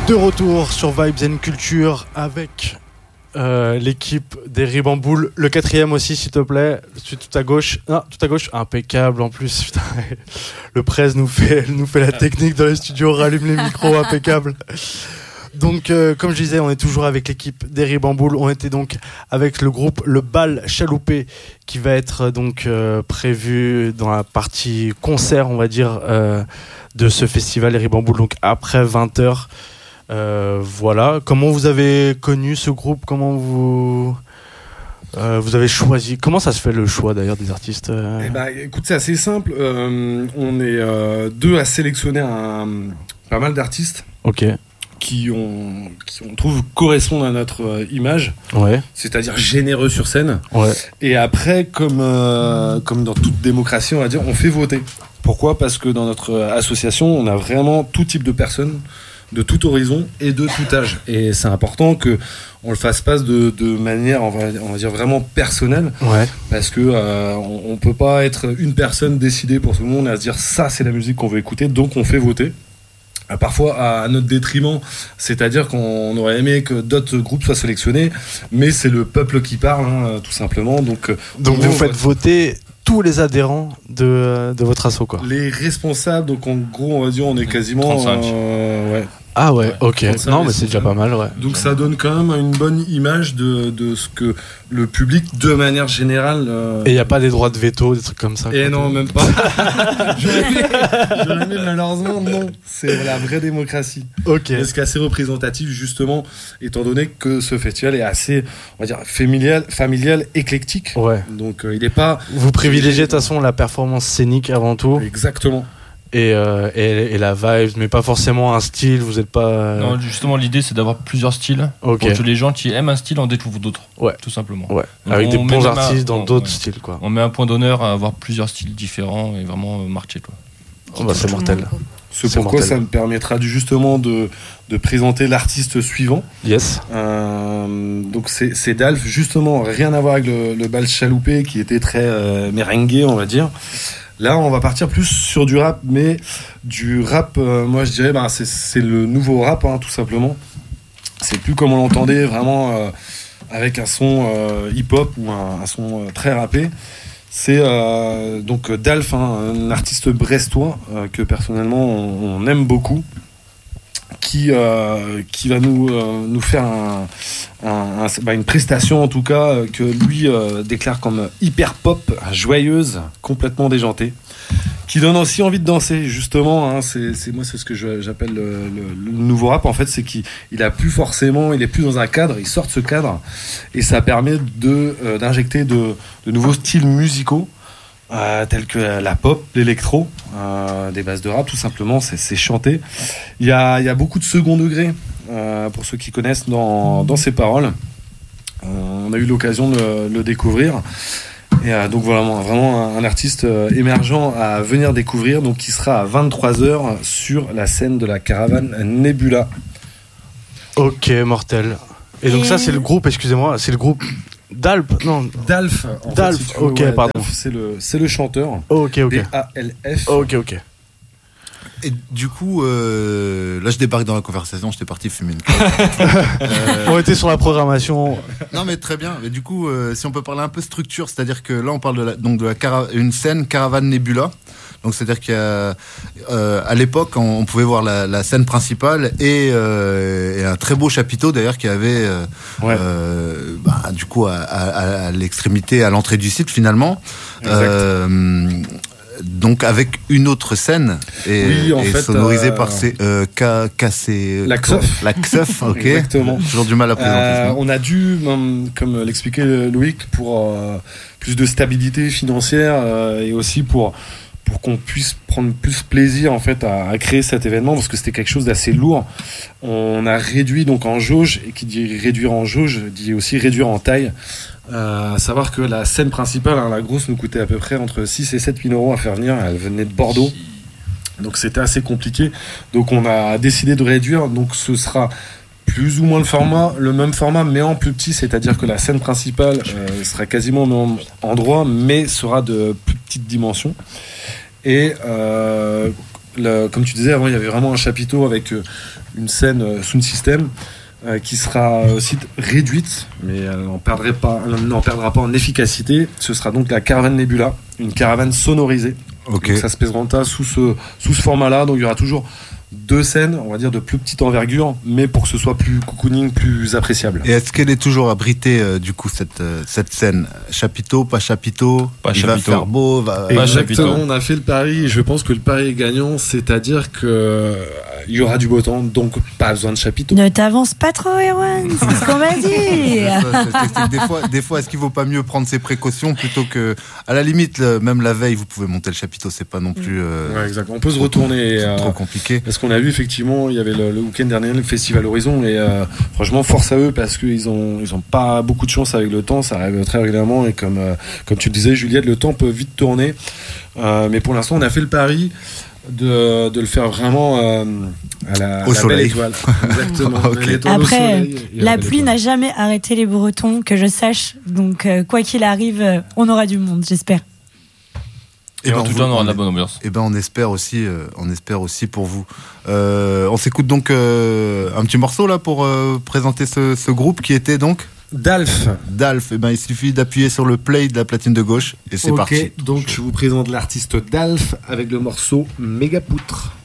De retour sur Vibes and Culture avec l'équipe des Ribamboules. Le quatrième aussi, s'il te plaît. Tout à gauche. Non, tout à gauche. Impeccable en plus. Putain. Le presse nous fait la technique dans les studios, rallume les micros, impeccable. Donc, comme je disais, on est toujours avec l'équipe des Ribamboules. On était donc avec le groupe Le Bal Chaloupé qui va être donc prévu dans la partie concert, on va dire, de ce festival Les Ribamboules, donc après 20h. Voilà. Comment vous avez connu ce groupe? Comment vous avez choisi? Comment ça se fait le choix d'ailleurs des artistes? Eh ben, écoute, c'est assez simple. On est deux à sélectionner pas mal d'artistes. Ok. Qui on trouve correspondent à notre image, ouais. C'est-à-dire généreux sur scène. Ouais. Et après, comme dans toute démocratie, on va dire, on fait voter. Pourquoi ? Parce que dans notre association, on a vraiment tout type de personnes, de tout horizon et de tout âge. Et c'est important que on le fasse pas de manière, on va dire vraiment personnelle. Ouais. Parce que on peut pas être une personne décidée pour tout le monde et à se dire ça c'est la musique qu'on veut écouter, donc on fait voter. Parfois à notre détriment, c'est-à-dire qu'on aurait aimé que d'autres groupes soient sélectionnés, mais c'est le peuple qui parle, hein, tout simplement. Donc vous faites voter tous les adhérents de votre asso, quoi. Les responsables, donc en gros, on va dire, on est quasiment 35. Ouais. Ah ouais, ok. Non, mais c'est déjà pas mal, ouais. Donc ça donne quand même une bonne image de ce que le public, de manière générale... Et il n'y a pas des droits de veto, des trucs comme ça? Et non, même pas. J'aurais aimé, malheureusement, non. C'est la vraie démocratie. Ok. Mais ce qui est assez représentatif, justement, étant donné que ce festival est assez, on va dire, familial, éclectique. Ouais. Donc il n'est pas... Vous privilégiez de toute façon la performance scénique avant tout. Exactement. Et la vibe, mais pas forcément un style, vous êtes pas... Non, justement, l'idée c'est d'avoir plusieurs styles. Ok. Pour que les gens qui aiment un style en découvrent d'autres. Ouais. Tout simplement. Ouais. Donc Avec des on bons met artistes dans d'autres ouais. styles, quoi. On met un point d'honneur à avoir plusieurs styles différents et vraiment marcher, quoi. Oh bah c'est mortel. C'est pourquoi mortel. ça me permettra justement de présenter l'artiste suivant. Yes. Donc c'est Dalf, justement, rien à voir avec le Bal Chaloupé qui était très merengue, on va dire. Là, on va partir plus sur du rap, mais du rap, moi je dirais, c'est le nouveau rap, hein, tout simplement. C'est plus comme on l'entendait, vraiment avec un son hip-hop ou un son très rappé. C'est donc Dalf, hein, un artiste brestois que personnellement on aime beaucoup, qui va nous faire une prestation en tout cas que lui déclare comme hyper pop, joyeuse, complètement déjantée, qui donne aussi envie de danser justement, hein, c'est ce que j'appelle le nouveau rap en fait, c'est qu'il a plus forcément, il est plus dans un cadre, il sort de ce cadre et ça permet d'injecter de nouveaux styles musicaux. Tels que la pop, l'électro, des bases de rap, tout simplement, c'est chanté. Il y a beaucoup de second degré, pour ceux qui connaissent dans ses paroles. On a eu l'occasion de le découvrir. Et donc voilà, vraiment un artiste émergent à venir découvrir, donc qui sera à 23h sur la scène de la Caravane Nebula. Ok, mortel. Et donc ça c'est le groupe, excusez-moi, c'est le groupe Dalp, non. Dalf. Dalf, fait, si ok, ouais, pardon. Dalf, c'est le chanteur. Ok. D-A-L-F. Ok. Et du coup, là je débarque dans la conversation, j'étais parti fumer une clope. On était sur la programmation. Non mais très bien. Mais du coup, si on peut parler un peu structure, c'est-à-dire que là on parle une scène Caravane Nebula. Donc c'est-à-dire qu'à l'époque, on pouvait voir la scène principale et un très beau chapiteau d'ailleurs qui avait du coup à l'extrémité, à l'entrée du site finalement. Donc avec une autre scène et sonorisée par la XEF, ok. Exactement. Toujours du mal à présenter. On a dû, comme l'expliquait Loïc, pour plus de stabilité financière et aussi pour qu'on puisse prendre plus plaisir en fait à créer cet événement, parce que c'était quelque chose d'assez lourd. On a réduit donc en jauge, et qui dit réduire en jauge dit aussi réduire en taille. À savoir que la scène principale, hein, la grosse, nous coûtait à peu près entre 6 et 7 000 euros à faire venir. Elle venait de Bordeaux, donc c'était assez compliqué. Donc on a décidé de réduire. Donc ce sera plus ou moins le même format, mais en plus petit, c'est-à-dire que la scène principale sera quasiment au même endroit, mais sera de plus petite dimension. Et comme tu disais avant, il y avait vraiment un chapiteau avec une scène sound system qui sera aussi réduite, mais elle n'en perdra pas en efficacité. Ce sera donc la Caravan Nebula, une caravane sonorisée. Ok. Donc ça se présentera sous ce format-là. Donc il y aura toujours 2 scènes, on va dire de plus petite envergure, mais pour que ce soit plus cocooning, plus appréciable. Et est-ce qu'elle est toujours abritée, du coup, cette scène? Chapiteau, pas chapiteau? Pas Il chapiteau. va faire beau, Pas chapiteau. Exactement, on a fait le pari, et je pense que le pari est gagnant, c'est-à-dire que il y aura du beau temps, donc pas besoin de chapiteau. Ne t'avance pas trop, Erwan, c'est ce qu'on m'a dit. Des fois, est-ce qu'il vaut pas mieux prendre ses précautions plutôt que, à la limite, même la veille, vous pouvez monter le chapiteau, c'est pas non plus Ouais, exactement. On peut se retourner. trop compliqué. Parce qu'on a vu effectivement, il y avait le week-end dernier le Festival Horizon et franchement force à eux parce qu'ils ont pas beaucoup de chance avec le temps, ça arrive très régulièrement et comme tu le disais Juliette, le temps peut vite tourner. Mais pour l'instant on a fait le pari de le faire vraiment à la soleil. belle étoile. Exactement. Ok. Belle étoile au Après, soleil et à la belle pluie étoile. n'a jamais arrêté les Bretons, que je sache. Donc, quoi qu'il arrive, on aura du monde, j'espère. Et en tout cas, on aura de la bonne ambiance. Et ben on espère aussi pour vous. On s'écoute donc un petit morceau là pour présenter ce groupe qui était donc Dalf. Dalf. Et ben il suffit d'appuyer sur le play de la platine de gauche et c'est Ok, parti. donc je vous présente l'artiste Dalf avec le morceau Mégapoutre.